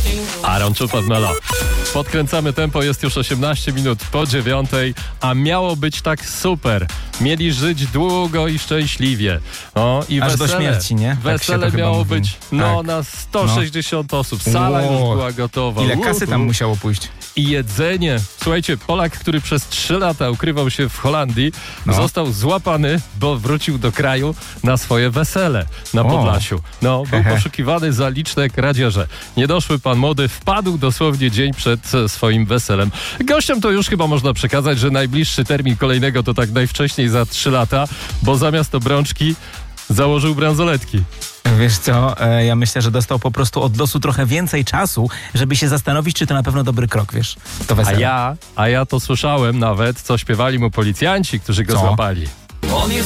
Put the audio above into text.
Aaron Czupad-Melo. Podkręcamy tempo, jest już 18 minut po 9:00, a miało być tak super. Mieli żyć długo i szczęśliwie. O, i aż wesele, do śmierci, nie? Wesele tak miało mówi. być na 160 osób. Sala już była gotowa. Ile kasy tam musiało pójść? I jedzenie. Słuchajcie, Polak, który przez 3 lata ukrywał się w Holandii, został złapany, bo wrócił do kraju na swoje wesele na Podlasiu. Był poszukiwany za liczne kradzieże. Niedoszły pan młody wpadł dosłownie dzień przed swoim weselem. Gościom to już chyba można przekazać, że najbliższy termin kolejnego to tak najwcześniej za 3 lata, bo zamiast obrączki założył bransoletki. Wiesz co, ja myślę, że dostał po prostu od losu trochę więcej czasu, żeby się zastanowić, czy to na pewno dobry krok, wiesz, to wesele. A ja to słyszałem nawet, co śpiewali mu policjanci, którzy go złapali.